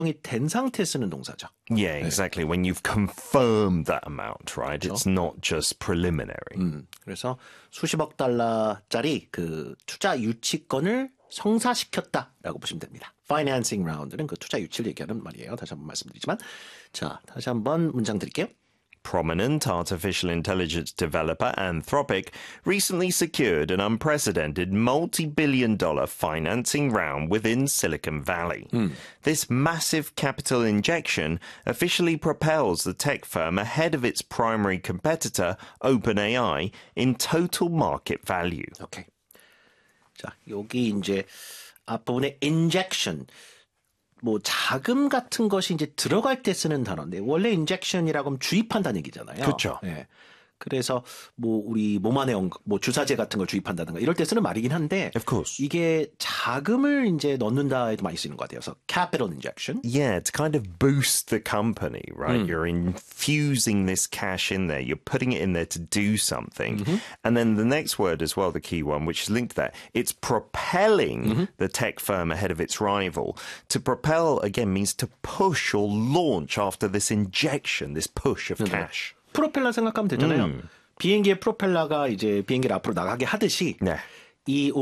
된 상태 쓰는 동사죠. Yeah, exactly. When you've confirmed that amount, right? 그렇죠. It's not just preliminary. 그래서 수십억 달러짜리 그 투자 유치권을 성사시켰다라고 보시면 됩니다. Financing round는 그 투자 유치를 얘기하는 말이에요. 다시 한번 말씀드리지만, 자, 다시 한번 문장 드릴게요. Prominent artificial intelligence developer Anthropic recently secured an unprecedented multi-billion-dollar financing round within Silicon Valley. This massive capital injection officially propels the tech firm ahead of its primary competitor, OpenAI, in total market value. 오케이. 자, 여기 이제 앞부분에 injection, 뭐 자금 같은 것이 이제 들어갈 때 쓰는 단어인데 원래 injection이라고 하면 주입한다는 얘기잖아요. 그렇죠. 네. 그래서 뭐 우리 몸 안에 뭐 주사제 같은 걸 주입한다든가 이럴 때 쓰는 말이긴 한데 Of course. 이게 자금을 이제 넣는다에도 많이 쓰는 것 같아요. 그래서 capital injection. Yeah, to kind of boost the company, right? You're infusing this cash in there. You're putting it in there to do something. And then the next word as well, the key one, which is linked to that, it's propelling the tech firm ahead of its rival. To propel, again, means to push or launch after this injection, this push of cash. 프로펠러 생각하면 되잖아요. 비행기의 프로펠러가 이제 비행기를 앞으로 나가게 하듯이 네. 이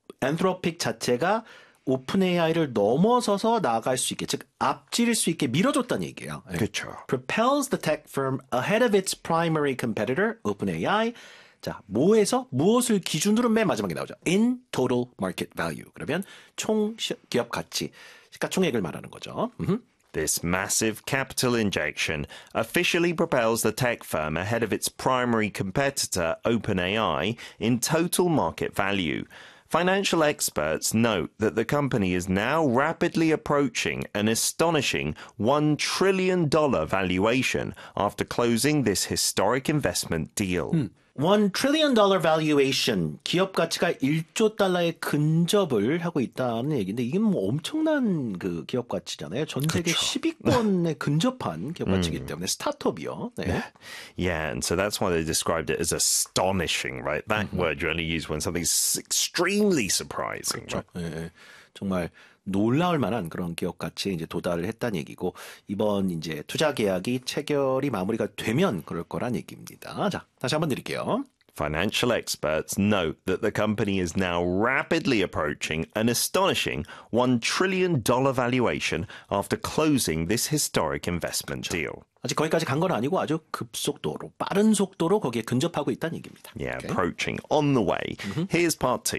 엔트로픽 자체가 오픈 AI를 넘어서서 나아갈 수 있게, 즉 앞질 수 있게 밀어줬다는 얘기예요. 그렇죠. Propels the tech firm ahead of its primary competitor, OpenAI. 자, 뭐에서 무엇을 기준으로 맨 마지막에 나오죠. In total market value. 그러면 총 기업 가치, 시가총액을 말하는 거죠. This massive capital injection officially propels the tech firm ahead of its primary competitor, OpenAI, in total market value. Financial experts note that the company is now rapidly approaching an astonishing $1 trillion valuation after closing this historic investment deal. $1 trillion valuation, 기업 가치가 1조 달러에 근접을 하고 있다는 얘기인데 이게 뭐 엄청난 그 기업 가치잖아요. 전 세계 그렇죠. 10위권에 근접한 기업 가치이기 때문에 스타트업이요. 네. Yeah, and so that's why they described it as astonishing, right? That word you only use when something's extremely surprising, right? 네. 정말 놀라울 만한 그런 기업 가치에 이제 도달을 했다는 얘기고 이번 이제 투자 계약이 체결이 마무리가 되면 그럴 거란 얘기입니다. 자, 다시 한번 드릴게요. Financial experts note that the company is now rapidly approaching an astonishing $1 trillion valuation after closing this historic investment deal. 아직 거기까지 간 건 아니고 아주 급속도로, 빠른 속도로 거기에 근접하고 있다는 얘기입니다. Yeah, Okay. approaching on the way. Here's part 2.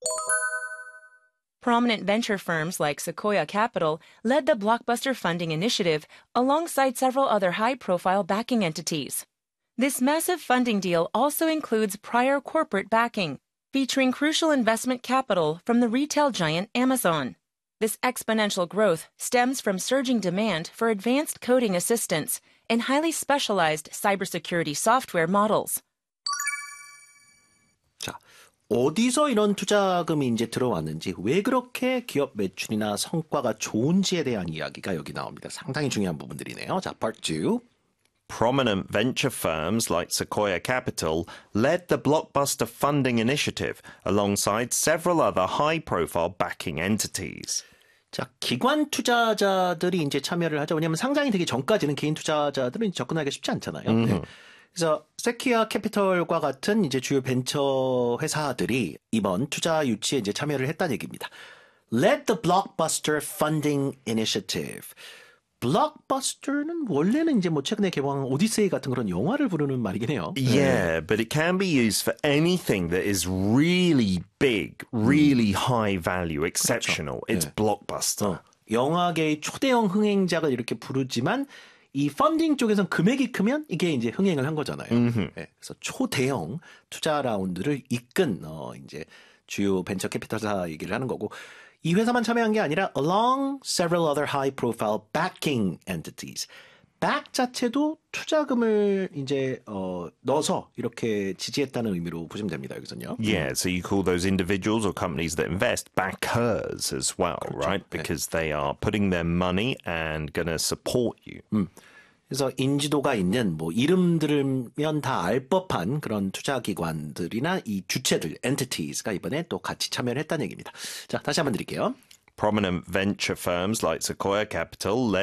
Prominent venture firms like Sequoia Capital led the blockbuster funding initiative alongside several other high-profile backing entities. This massive funding deal also includes prior corporate backing, featuring crucial investment capital from the retail giant Amazon. This exponential growth stems from surging demand for advanced coding assistance and highly specialized cybersecurity software models. 자, 어디서 이런 투자금이 이제 들어왔는지, 왜 그렇게 기업 매출이나 성과가 좋은지에 대한 이야기가 여기 나옵니다. 상당히 중요한 부분들이네요. 자, part 2. Prominent venture firms like Sequoia Capital led the blockbuster funding initiative alongside several other high-profile backing entities. 자, 기관 투자자들이 이제 참여를 하죠. 왜냐하면 상장이 되기 전까지는 개인 투자자들은 접근하기가 쉽지 않잖아요. 네. 그래서 세퀴아 캐피털과 같은 이제 주요 벤처 회사들이 이번 투자 유치에 이제 참여를 했다는 얘기입니다. Led the blockbuster funding initiative. 블록버스터는 원래는 이제 뭐 최근에 개봉한 오디세이 같은 그런 영화를 부르는 말이긴 해요. Yeah, but it can be used for anything that is really big, really high value, exceptional. 그렇죠. It's blockbuster. 영화계의 초대형 흥행작을 이렇게 부르지만 이 펀딩 쪽에서는 금액이 크면 이게 이제 흥행을 한 거잖아요. 네, 그래서 초대형 투자 라운드를 이끈 이제 주요 벤처 캐피털사 얘기를 하는 거고 이 회사만 참여한 게 아니라 along several other high-profile backing entities. back 자체도 투자금을 이제 넣어서 이렇게 지지했다는 의미로 보시면 됩니다. 여기서는요. Yeah, so you call those individuals or companies that invest backers as well, 그렇죠. right? Because they are putting their money and going to support you. 그래서 인지도가 있는 뭐 이름 들으면 다 알 법한 그런 투자기관들이나 이 주체들, entities가 이번에 또 같이 참여를 했다는 얘기입니다. 자, 다시 한번 드릴게요. Prominent venture firms like Sequoia Capital